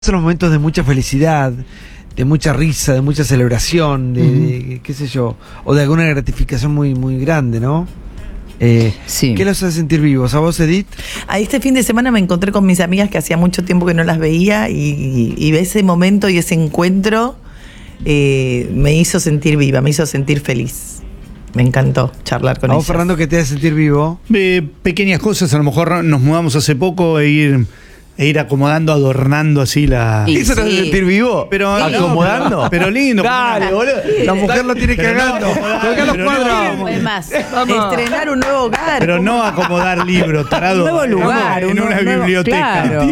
Son los momentos de mucha felicidad, de mucha risa, de mucha celebración, de qué sé yo, o de alguna gratificación muy, muy grande, ¿no? Sí. ¿Qué los hace sentir vivos? ¿A vos, Edith? Este fin de semana me encontré con mis amigas que hacía mucho tiempo que no las veía y ese momento y ese encuentro me hizo sentir viva, me hizo sentir feliz. Me encantó charlar con ¿A ellas. vos, Fernando, qué te hace sentir vivo? Pequeñas cosas, a lo mejor nos mudamos hace poco e ir acomodando, adornando así la... Y ¿Eso te hace sentir vivo? Pero ¿acomodando? Pero lindo. Dale, boludo. La mujer lo tiene cagando. Colgá los cuadros. Es más, Estrenar un nuevo hogar. Pero no acomodar libros, tarado. Un nuevo lugar, En una biblioteca. claro.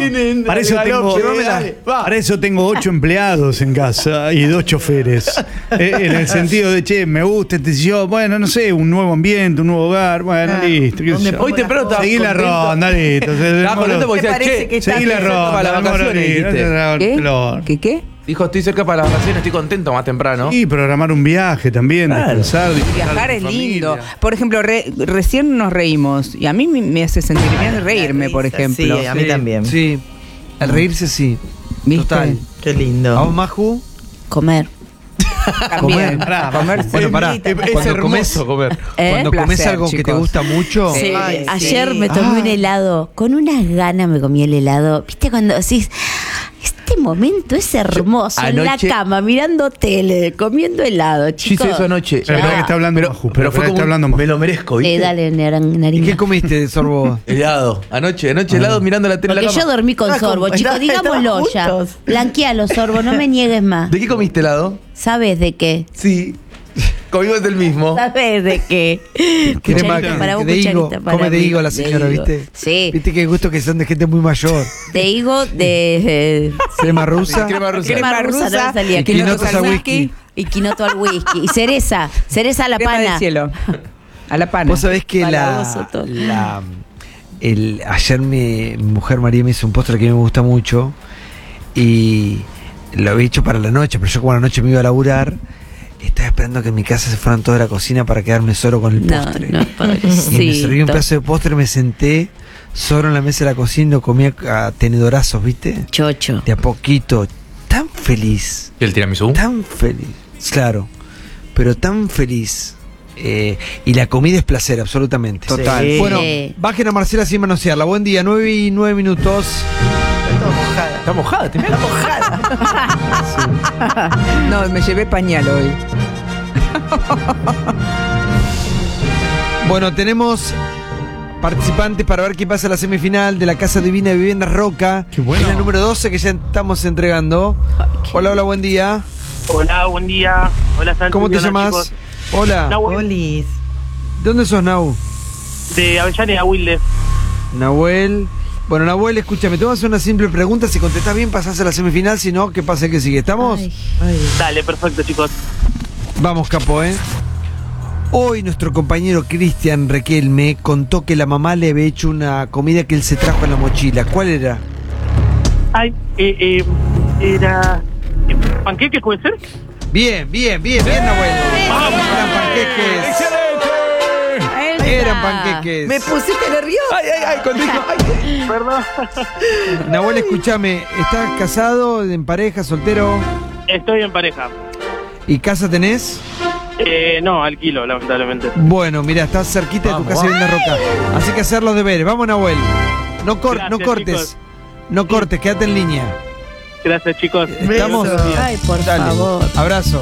Para eso tengo 8 empleados en casa y 2 choferes. En el sentido de, che, me gusta este sillón. Bueno, no sé, un nuevo ambiente, un nuevo hogar. Bueno, listo. qué sé yo. Hoy temprano estaba Seguí la ronda, listo. Estaba contento porque ¿Te decía, parece que che, está Seguí la ronda. para las vacaciones, dijiste. ¿Qué? Dijo, estoy cerca para las vacaciones, estoy contento más temprano. Y programar un viaje también, descansar. disfrutar Viajar de es tu lindo. familia. Por ejemplo, recién nos reímos y a mí me hace sentir, me hace reírme, por ejemplo. Sí, a mí también. Sí, al reírse sí. ¿Viste? Total. Qué ¿A lindo. vos, Maju? Comer. También. Pará, Comer Bueno, pará. Es Cuando hermoso comer. Cuando comes Placer, algo que te chicos. gusta mucho... Sí, Ay, ayer sí. me tomé un helado. Con unas ganas me comí el helado. ¿Viste cuando decís, este momento es hermoso? En la anoche- cama, mirando tele, comiendo helado, Yo chicos. hice eso anoche. Pero pará que está hablando Maju, pero fue pará que como está hablando Maju. me lo merezco, ¿viste? Dale, ¿Y nariz. qué comiste, Sorbo? Helado. Anoche helado mirando la tele en Porque la yo cama. dormí con Sorbo, chicos, estaban digámoslo ya. juntos. Blanquealo, Sorbo, no me niegues más. ¿De qué comiste helado? ¿Sabes de qué? Sí. Comimos del mismo. ¿Sabes de qué? Quiere más Cucharita para vos, de higo, cucharita para come de mí. higo la De señora, higo. ¿viste? Sí, Viste qué gusto que son de gente muy mayor. de higo, de Crema rusa. Crema rusa. crema rusa, no me salía. Y quinotos al whisky. Y quinoto al whisky. Y cereza a la Crema pana. del cielo. A la pana. Vos sabés que Palagoso todo. ayer mi mujer María me hizo un postre que me gusta mucho y lo había hecho para la noche, pero yo como a la noche me iba a laburar, estaba esperando que en mi casa se fueran toda la cocina para quedarme solo con el postre. No, Y me serví un pedazo de postre, me senté solo en la mesa de la cocina y lo comía a tenedorazos, ¿viste? Chocho. De a poquito, tan feliz. ¿Y el tiramisú? Tan feliz, claro, pero tan feliz. Y la comida es placer, absolutamente. Total. Sí. Bueno, bajen a Marcela sin manosearla. Buen día, 9:09. Está mojada, te No, me llevé pañal hoy. Bueno, tenemos participantes para ver qué pasa en la semifinal de la Casa Divina de Viviendas Roca. Qué bueno. Es la número 12 que ya estamos entregando. Hola, buen día. Hola, buen día. Hola, Santi. ¿Cómo te Hola, llamas? chicos. Hola. Nahuel, Olis. ¿De dónde sos, Nau? de Avellaneda, Wilde. Nahuel. Bueno, Nahuel, escúchame, te voy a hacer una simple pregunta. Si contestás bien, pasás a la semifinal. Si no, ¿qué pasa que sigue? ¿Estamos? Ay. Dale, perfecto, chicos. Vamos, capo, ¿eh? Hoy nuestro compañero Cristian Requelme contó que la mamá le había hecho una comida que él se trajo en la mochila. ¿Cuál era? Ay, era... ¿Panqueques puede ser? Bien, Nahuel. Vamos. Eran panqueques. Eran panqueques. Me pusiste nervioso. Ay, cuando dijo, ay. Perdón. Nahuel, escúchame, ¿estás casado, en pareja, soltero? Estoy en pareja. ¿Y casa tenés? No, alquilo, lamentablemente. Bueno, mira, estás cerquita de tu casa de Vivienda Roca. Así que hacer los deberes. Vamos, Nahuel. No Gracias, cortes. chicos. No cortes, quédate en línea. Gracias, chicos. ¿Estamos? Ay, por Dale. favor. Abrazo.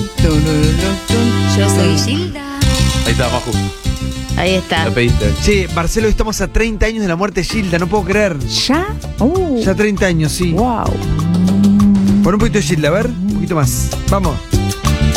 Yo soy Gilda. Ahí está, Maju. Ahí está. La pediste. Che, Marcelo, hoy estamos a 30 años de la muerte de Gilda, no puedo creer. ¿Ya? Ya 30 años, sí. Wow. Pon un poquito de Gilda, a ver, un poquito más. Vamos.